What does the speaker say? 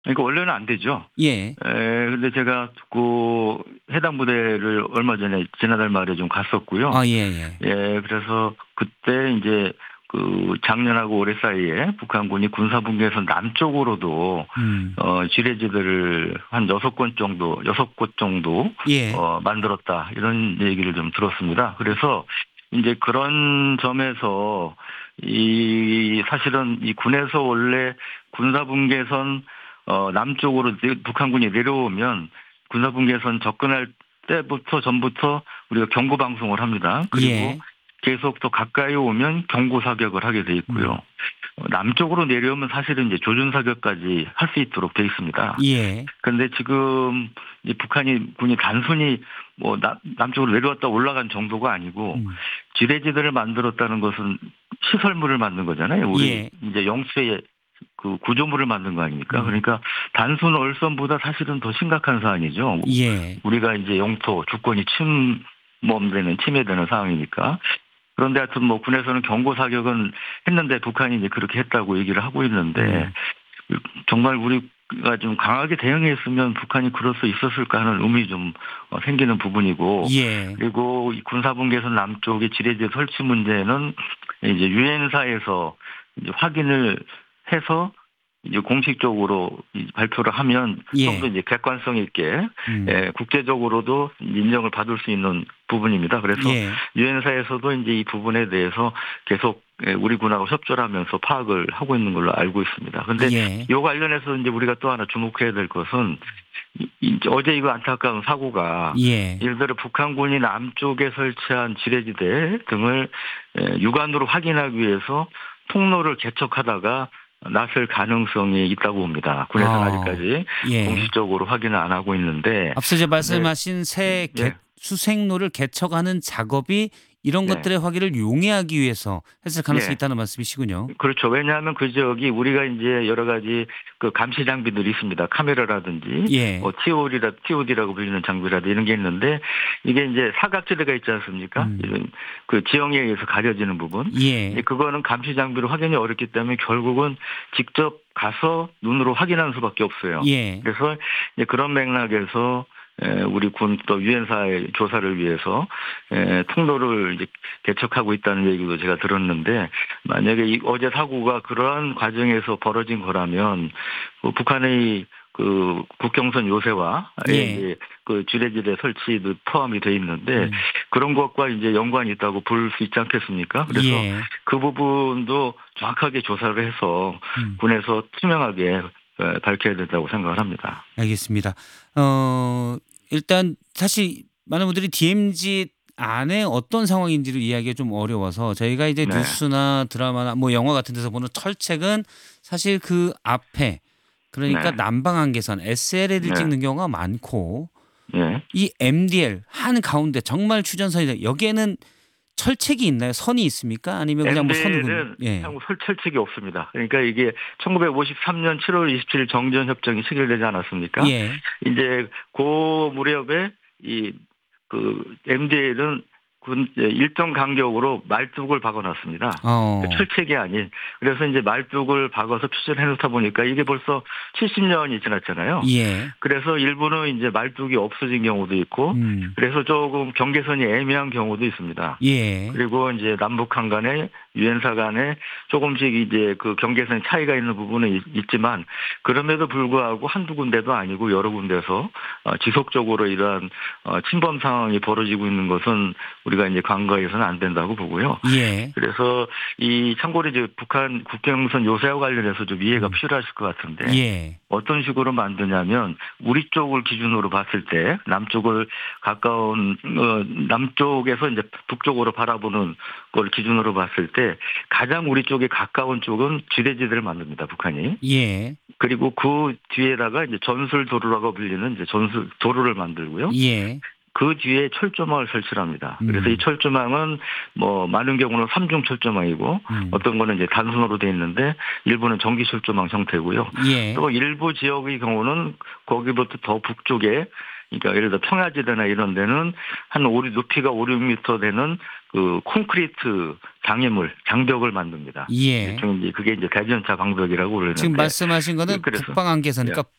그러니까 원래는 안 되죠. 예. 근데 제가 그 해당 부대를 얼마 전에 지난달 말에 좀 갔었고요. 아, 예예. 그래서 그때 이제 그 작년하고 올해 사이에 북한군이 군사분계선 남쪽으로도 음. 지뢰지들을 한 6곳 정도, 6곳 정도 예. 만들었다. 이런 얘기를 좀 들었습니다. 그래서 이제 그런 점에서 이 사실은 이 군에서 원래 군사분계선 남쪽으로 북한군이 내려오면 군사분계선 접근할 때부터 전부터 우리가 경고 방송을 합니다. 그리고 예. 계속 더 가까이 오면 경고 사격을 하게 돼 있고요. 음. 남쪽으로 내려오면 사실은 이제 조준 사격까지 할 수 있도록 돼 있습니다. 예. 그런데 지금 이제 군이 단순히 뭐 남쪽으로 내려왔다 올라간 정도가 아니고 음. 지뢰지대를 만들었다는 것은 시설물을 만든 거잖아요. 우리 예. 이제 영수의 그 구조물을 만든 거 아닙니까? 음. 그러니까 단순 얼선보다 사실은 더 심각한 사안이죠. 예. 우리가 이제 영토 주권이 침해되는 상황이니까. 그런데 하여튼 뭐 군에서는 경고 사격은 했는데 북한이 이제 그렇게 했다고 얘기를 하고 있는데 음. 정말 우리가 좀 강하게 대응했으면 북한이 그럴 수 있었을까 하는 의문이 좀 생기는 부분이고, 예. 그리고 이 군사분계선 남쪽의 지뢰제 설치 문제는 이제 유엔사에서 이제 확인을 해서 이제 공식적으로 발표를 하면 좀 더 예. 이제 객관성 있게 음. 국제적으로도 인정을 받을 수 있는 부분입니다. 그래서 예. 유엔사에서도 이제 이 부분에 대해서 계속 우리 군하고 협조를 하면서 파악을 하고 있는 걸로 알고 있습니다. 그런데 예. 이 관련해서 이제 우리가 또 하나 주목해야 될 것은 어제 이거 안타까운 사고가 예. 예를 들어 북한군이 남쪽에 설치한 지뢰지대 등을 육안으로 확인하기 위해서 통로를 개척하다가 나설 가능성이 있다고 봅니다. 군에서는 어. 아직까지 예. 공식적으로 확인을 안 하고 있는데, 앞서 이제 근데 말씀하신 새 예, 수색로를 개척하는 작업이 이런 네, 것들의 확인을 용이하기 위해서 했을 가능성이 예. 있다는 말씀이시군요. 그렇죠. 왜냐하면 그 지역이 우리가 이제 여러 가지 그 감시 장비들이 있습니다. 카메라라든지 예. 뭐 TOD라고 불리는 장비라든지 이런 게 있는데 이게 이제 사각지대가 있지 않습니까? 음. 이런 그 지형에 의해서 가려지는 부분. 이제 예. 그거는 감시 장비로 확인이 어렵기 때문에 결국은 직접 가서 눈으로 확인하는 수밖에 없어요. 예. 그래서 이제 그런 맥락에서 우리 군 또 유엔사의 조사를 위해서 통로를 이제 개척하고 있다는 얘기도 제가 들었는데, 만약에 어제 사고가 그러한 과정에서 벌어진 거라면 그 북한의 그 국경선 요새와 예. 이제 그 지뢰지대 설치도 포함이 돼 있는데 음. 그런 것과 이제 연관이 있다고 볼 수 있지 않겠습니까? 그래서 예. 그 부분도 정확하게 조사를 해서 음. 군에서 투명하게 밝혀야 된다고 생각을 합니다. 알겠습니다. 어 일단 사실 많은 분들이 DMZ 안에 어떤 상황인지를 이해하기가 좀 어려워서 저희가 이제 네, 뉴스나 드라마나 뭐 영화 같은 데서 보는 철책은 사실 그 앞에 그러니까 네, 난방한계선 SLL을 네, 찍는 경우가 많고 예. 이 MDL 한 가운데 정말 추전선이 여기에는 철책이 있나요? 선이 있습니까? 아니면 그냥 뭐 선을 긋는 MDL은 예. 한국 설책이 없습니다. 그러니까 이게 1953년 7월 27일 정전협정이 체결되지 않았습니까? 예. 이제 그 무렵에 이 그 MDL은 일정 간격으로 말뚝을 박아놨습니다. 어. 철책이 아닌. 그래서 이제 말뚝을 박아서 추진해 놓다 보니까 이게 벌써 70년이 지났잖아요. 예. 그래서 일부는 이제 말뚝이 없어진 경우도 있고, 음. 그래서 조금 경계선이 애매한 경우도 있습니다. 예. 그리고 이제 남북한 간에 유엔사 간에 조금씩 이제 그 경계선 차이가 있는 부분은 있지만 그럼에도 불구하고 한두 군데도 아니고 여러 군데서 지속적으로 이러한 침범 상황이 벌어지고 있는 것은 우리가 이제 간과해서는 안 된다고 보고요. 예. 그래서 이 참고로 이제 북한 국경선 요새와 관련해서 좀 이해가 음. 필요하실 것 같은데 예. 어떤 식으로 만드냐면 우리 쪽을 기준으로 봤을 때 남쪽을 가까운 남쪽에서 이제 북쪽으로 바라보는 걸 기준으로 봤을 때 가장 우리 쪽에 가까운 쪽은 지뢰지대를 만듭니다, 북한이. 예. 그리고 그 뒤에다가 이제 전술 도로라고 불리는 이제 전술 도로를 만들고요. 예. 그 뒤에 철조망을 설치를 합니다. 그래서 이 음. 철조망은 뭐 많은 경우는 삼중 철조망이고 음. 어떤 거는 이제 단순으로 되어 있는데 일부는 전기 철조망 형태고요. 예. 또 일부 지역의 경우는 거기부터 더 북쪽에 그러니까 예를 들어 평야지대나 이런 데는 한 높이가 5, 6m 되는 그 콘크리트 장벽을 만듭니다. 예. 일종의 이제 그게 이제 대전차 방벽이라고 그러는데 지금 말씀하신 거는 그래서 북방 한계선, 예. 그러니까